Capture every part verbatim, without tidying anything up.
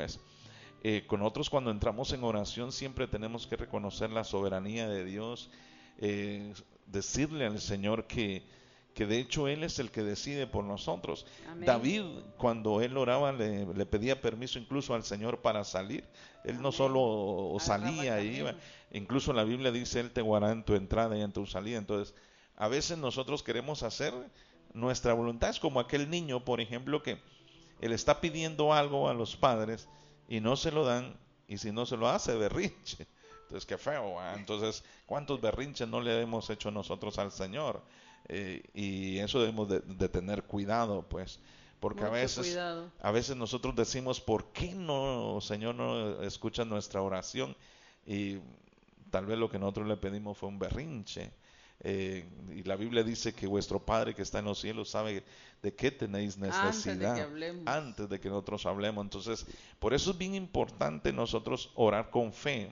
pues eh, con nosotros cuando entramos en oración siempre tenemos que reconocer la soberanía de Dios, eh, decirle al Señor que, que de hecho Él es el que decide por nosotros. Amén. David, cuando él oraba, le, le pedía permiso incluso al Señor para salir. Él Amén. no solo Agarraba salía el y iba, camino. incluso la Biblia dice, Él te guardará en tu entrada y en tu salida. Entonces, a veces nosotros queremos hacer nuestra voluntad. Es como aquel niño, por ejemplo, que él está pidiendo algo a los padres y no se lo dan, y si no se lo hace, berrinche. Entonces, qué feo, ¿eh? Entonces, ¿cuántos berrinches no le hemos hecho nosotros al Señor? Eh, y eso debemos de, de tener cuidado, pues, porque a Mucho veces, cuidado. a veces nosotros decimos, ¿por qué no, Señor, no escucha nuestra oración? Y tal vez lo que nosotros le pedimos fue un berrinche. Eh, y la Biblia dice que vuestro Padre que está en los cielos sabe de qué tenéis Antes de que necesidad hablemos. antes de que nosotros hablemos. Entonces, por eso es bien importante nosotros orar con fe.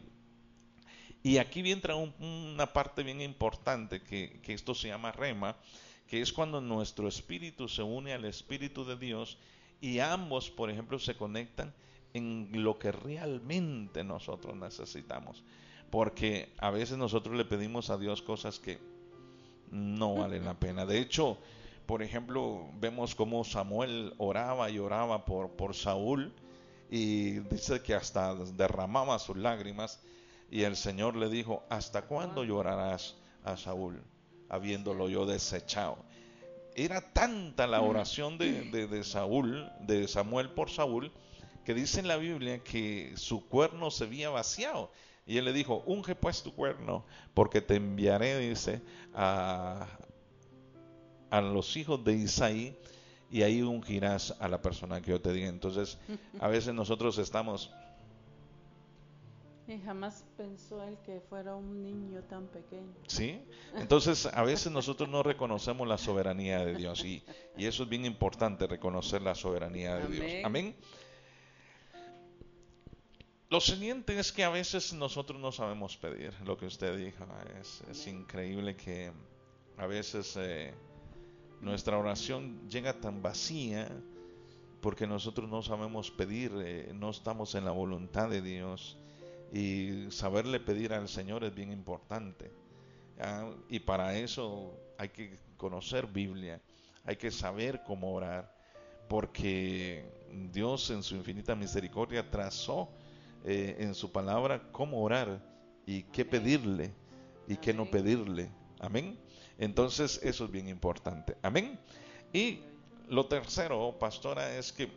Y aquí entra un, una parte bien importante que, que esto se llama rema, que es cuando nuestro espíritu se une al espíritu de Dios y ambos, por ejemplo, se conectan en lo que realmente nosotros necesitamos. Porque a veces nosotros le pedimos a Dios cosas que no valen la pena. De hecho, por ejemplo, vemos cómo Samuel oraba y oraba por, por Saúl y dice que hasta derramaba sus lágrimas y el Señor le dijo, ¿hasta cuándo llorarás a Saúl habiéndolo yo desechado? Era tanta la oración de, de, de Saúl, de Samuel por Saúl, que dice en la Biblia que su cuerno se había vaciado. Y él le dijo, unge pues tu cuerno, porque te enviaré, dice, a, a los hijos de Isaí, y ahí ungirás a la persona que yo te diga. Entonces, a veces nosotros estamos... Y jamás pensó él que fuera un niño tan pequeño. ¿Sí? Entonces, a veces nosotros no reconocemos la soberanía de Dios, y, y eso es bien importante, reconocer la soberanía de Dios. Amén. Amén. Lo siguiente es que a veces nosotros no sabemos pedir lo que usted dijo. Es, es increíble que a veces eh, nuestra oración llega tan vacía porque nosotros no sabemos pedir, eh, no estamos en la voluntad de Dios. Y saberle pedir al Señor es bien importante. ¿Ah? Y para eso hay que conocer Biblia, hay que saber cómo orar, porque Dios en su infinita misericordia trazó eh, en su palabra cómo orar y qué Amén. pedirle y qué no Amén. pedirle. Amén. Entonces eso es bien importante. Amén. Y lo tercero, pastora, es que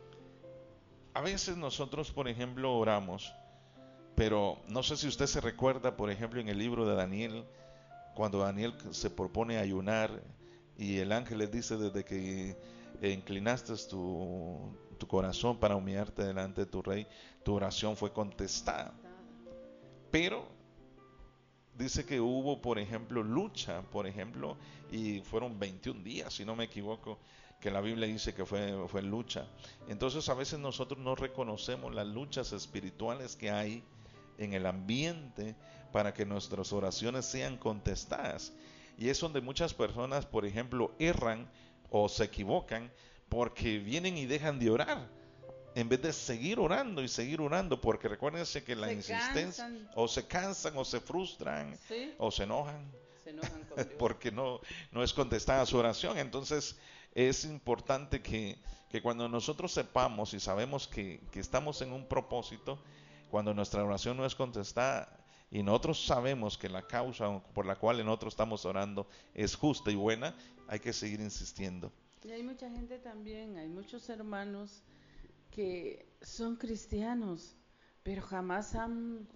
a veces nosotros, por ejemplo, oramos, pero no sé si usted se recuerda, por ejemplo, en el libro de Daniel, cuando Daniel se propone ayunar y el ángel le dice, desde que inclinaste tu, tu corazón para humillarte delante de tu rey, tu oración fue contestada. Pero dice que hubo, por ejemplo, lucha, por ejemplo, y fueron veintiún días, si no me equivoco, que la Biblia dice que fue, fue lucha. Entonces a veces nosotros no reconocemos las luchas espirituales que hay en el ambiente para que nuestras oraciones sean contestadas. Y es donde muchas personas, por ejemplo, erran o se equivocan porque vienen y dejan de orar en vez de seguir orando y seguir orando, porque recuérdense que la Se insistencia, cansan. o se cansan o se frustran, ¿Sí? o se enojan Se enojan con Dios. porque no, no es contestada su oración. Entonces es importante que, que cuando nosotros sepamos y sabemos que, que estamos en un propósito, cuando nuestra oración no es contestada y nosotros sabemos que la causa por la cual nosotros estamos orando es justa y buena, hay que seguir insistiendo. Y hay mucha gente también, hay muchos hermanos que son cristianos, pero jamás han,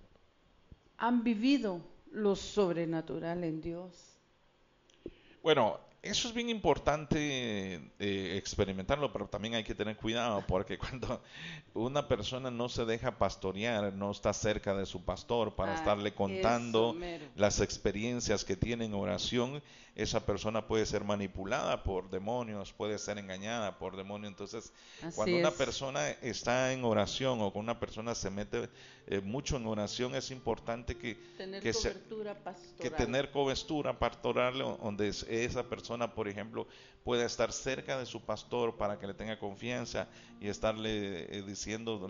han vivido lo sobrenatural en Dios. Bueno, eso es bien importante eh, experimentarlo, pero también hay que tener cuidado porque cuando una persona no se deja pastorear, no está cerca de su pastor para Ah, estarle eso contando mero. las experiencias que tiene en oración, esa persona puede ser manipulada por demonios, puede ser engañada por demonios. Entonces, Así cuando una es. persona está en oración o cuando una persona se mete eh, mucho en oración, es importante que, Tener que se cobertura que pastoral. tener cobertura pastoral donde esa persona, por ejemplo, pueda estar cerca de su pastor para que le tenga confianza y estarle eh, diciendo